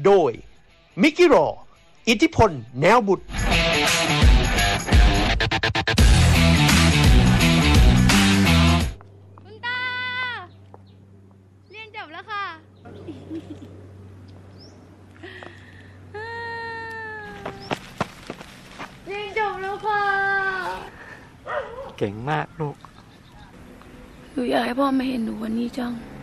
โดยมิกกี้รออิทธิพลแนวบุตรคุณตาเรียนจบแล้วค่ะเรียนจบแล้วค่ะเก่งมากลูกหนูอยากให้พ่อมาเห็นหนูวันนี้จัง